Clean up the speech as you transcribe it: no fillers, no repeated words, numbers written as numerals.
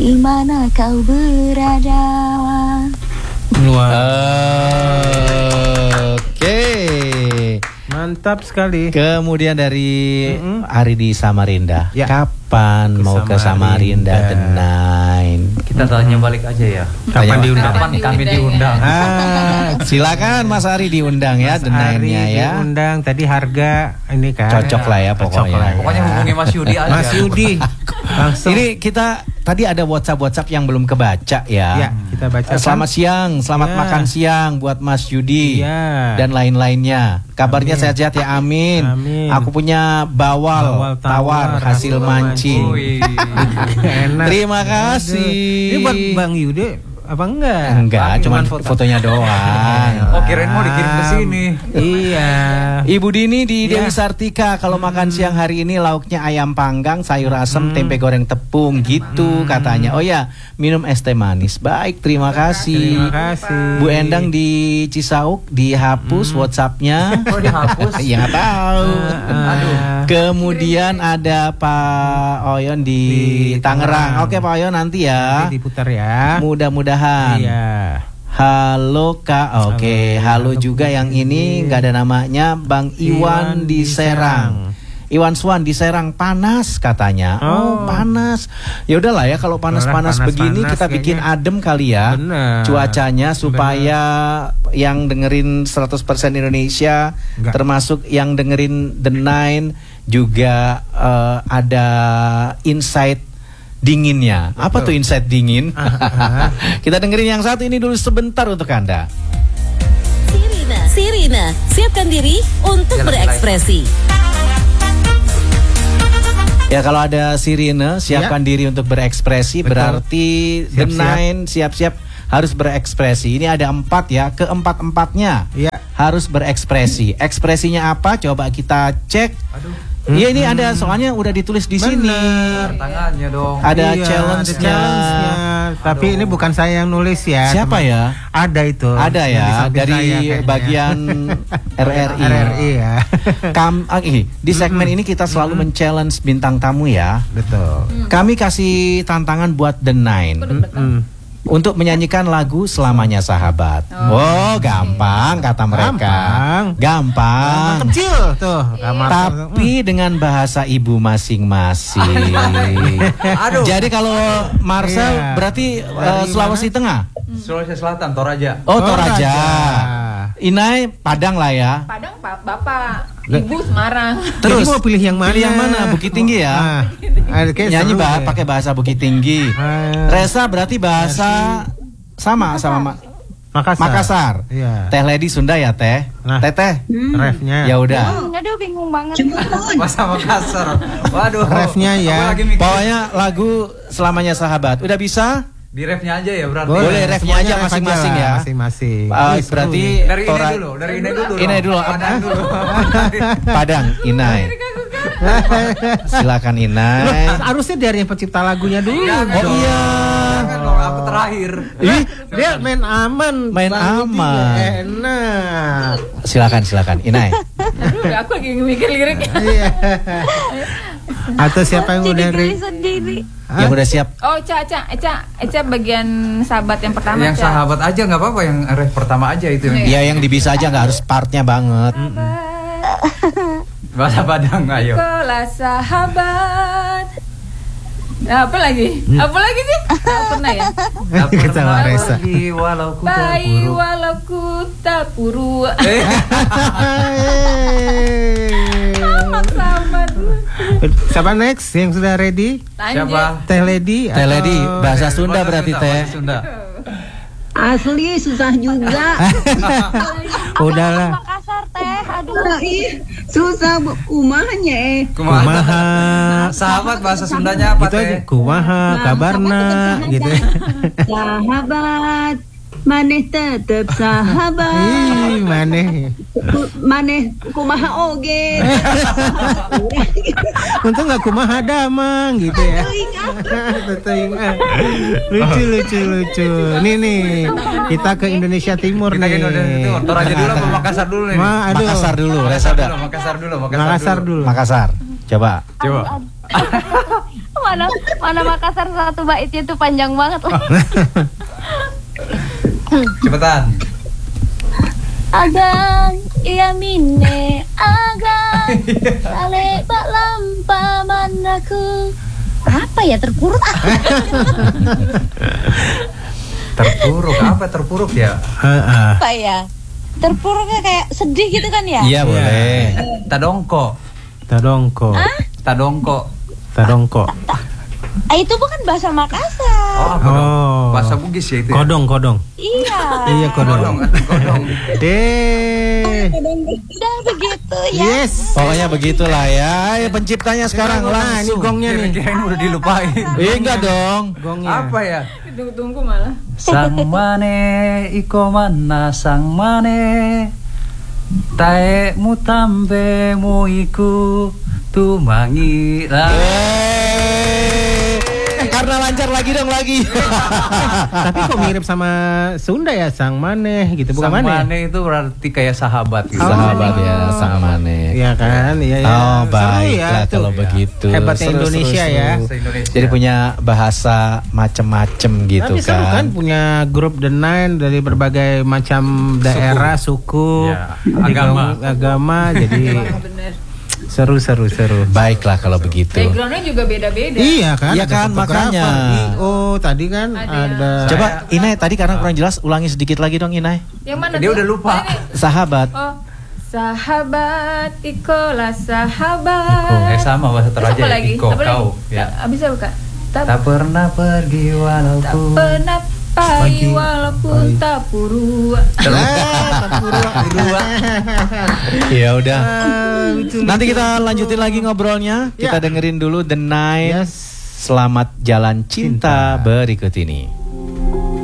di mana kau berada. Oke. Mantap sekali. Kemudian dari Aridi Samarinda. Ya. Kapan mau ke Samarinda The Nine? Kita tanya balik aja ya. Kapan diundang? Kapan kami diundang? Silakan Mas Ari diundang ya The Nine-nya ya. Diundang tadi harga ini kan. Cocok lah ya pokoknya. Pokoknya hubungi Mas Yudi aja. Mas Yudi. Langsung. Ini kita tadi ada WhatsApp yang belum kebaca ya. Ya, kita baca. Selamat siang, selamat makan siang buat Mas Yudi dan lain-lainnya. Kabarnya sehat-sehat ya, amin. Aku punya bawal tawar hasil mancing. Enak. Terima kasih. Ini buat Bang Yudi apa enggak? Enggak, cuma fotonya doang. Oh, kirain mau dikirim ke sini. Iya. Ibu Dini di Dewi Sartika, kalau makan siang hari ini lauknya ayam panggang, sayur asem, tempe goreng tepung gitu katanya. Oh ya, minum es teh manis. Baik, terima kasih. Terima kasih. Bu Endang di Cisauk dihapus WhatsApp-nya. Oh, dihapus? Ya nggak tahu. Aduh. Kemudian ada Pak Oyon di Tangerang. Oke Pak Oyon, nanti ya. Nanti diputar ya. Mudah-mudahan. Iya. Halo Kak. Oke, halo juga yang ini nggak ada namanya, Bang Iwan di Serang. Iwan Swan di Serang, panas katanya. Oh, panas. Ya udahlah ya, kalau panas-panas begini kita bikin adem kali ya. Bener. Cuacanya supaya yang dengerin 100% Indonesia, termasuk yang dengerin The Nine juga ada insight dinginnya. Apa tuh insight dingin? Kita dengerin yang satu ini dulu sebentar untuk Anda. Sirina, siapkan diri untuk berekspresi. Ya, kalau ada sirine, siapkan diri untuk berekspresi. Betul. Berarti The Nine siap-siap harus berekspresi. Ini ada 4 ya, keempat-empatnya harus berekspresi. Ekspresinya apa? Coba kita cek. Iya, ini ada, soalnya udah ditulis di sini. Tangannya dong. Ada challenge-nya. Tapi ini bukan saya yang nulis ya. Siapa ya? Ada itu. Ada ya, dari bagian RRI ya. Di segmen ini kita selalu men-challenge bintang tamu ya. Betul. Kami kasih tantangan buat The Nine untuk menyanyikan lagu Selamanya Sahabat. Oh, gampang kata mereka. Gampang. Kecil tuh. Tapi dengan bahasa ibu masing-masing. Jadi kalau Marcel berarti Sulawesi Tengah. Sulawesi Selatan, Toraja. Oh, Toraja. Inai Padang lah ya. Padang Bapak, Ibu Semarang. Terus mau pilih yang mana? Pilih yang mana? Bukit Tinggi ya. Nyanyi pakai bahasa Bukit Tinggi. Resa berarti bahasa sama Makassar. Iya. Teh Lady Sunda ya Teh. Teteh. Refnya. Ya udah. Aduh, bingung banget. Bahasa Makassar. Waduh. Refnya ya. Pokoknya lagu Selamanya Sahabat. Udah bisa? Di refnya aja ya berarti. Boleh refnya aja masing-masing ya. Masing-masing. Berarti dari Inai dulu. Inai dulu. Padang dulu. Padang, Inai. Silakan Inai. Harusnya dari yang pencipta lagunya dulu. Oh iya. Kan aku terakhir. Dia main aman. Enak. Silakan Inai. Aduh, aku lagi mikir liriknya. Atau siapa yang udah sendiri. Yang udah siap. Oh, Eca bagian sahabat yang pertama. Yang sahabat aja nggak apa-apa, yang ref pertama aja itu. Iya, yang bisa aja, nggak harus partnya banget. Bahasa Padang, ayo. Kelas sahabat. Nah, apa lagi? Apa lagi sih? Nggak pernah ya. Kita Resa. Bayi walau ku tak puru. Sama. Siapa next yang sudah ready? Siapa? Teh Lady. Teh Lady bahasa Sunda berarti Teh. Asli susah juga. Udahlah. Makassar Teh, aduh. Susah kumahnya Kumaha. Sahabat bahasa Sundanya apa Teh? Kumaha kabarna gitu. Sahabat, maneh tetep sahabat. Maneh kumaha oge. Untung nggak kumaha damang gitu ya. Lucu. Nih kita ke Indonesia Timur nih. Toraja dulu apa Makassar dulu nih? Makassar dulu, Resa udah. Makassar dulu. Makassar. Coba. mana Makassar satu baitnya itu panjang banget lah. Cepetan. Agang iya mine agang sale bak lampa manaku. Apa ya terpuruk? Terpuruk apa terpuruk ya? Apa ya? Terpuruknya kayak sedih gitu kan ya? Iya boleh. Tadongko. Tadongko. Itu bukan bahasa Makassar. Bahasa Bugis ya itu. Kodong. Iya. Iya kodong. Deh. Udah begitu ya. Yes. Pokoknya begitulah ya. Penciptanya sekarang Ini langsung. gongnya nih. Kirain udah dilupain. Enggak dong. Gongnya. Apa ya? Tunggu malah. Sang mane iko mana sang mane tae mutambe mu iku tumangi. Karena lancar lagi. Tapi kok mirip sama Sunda ya, sang maneh gitu, bukan Sang maneh? mane itu berarti kayak sahabat gitu. Sahabat ya, sang mane. Iya kan, iya ya. Oh Seru baiklah ya, kalau tuh. begitu. Hebatnya Indonesia ya. Indonesia. Jadi punya bahasa macem-macem gitu Tapi seru kan punya grup The Nine dari berbagai macam daerah, suku, Ya, agama. jadi Bener. seru. Baiklah kalau begitu. Backgroundnya juga beda-beda. Iya kan? Iya ada kan, fotografer. makanya. Oh tadi kan ada. Coba Inai tadi karena kurang jelas ulangi sedikit lagi dong Inai. Yang mana Dia tuh? udah lupa. Ini. Sahabat. Oh, sahabat, ikolah sahabat. Sama bahasa Terus Toraja apa ya, lagi? Iko, Apa kau. lagi? Ya. Bisa buka. Tak pernah pergi Tak walaupun pernah pagi walaupun tak purua. Ya udah. Nanti kita lanjutin lagi ngobrolnya. Kita dengerin dulu The Nine. Yes. Selamat jalan cinta berikut ini.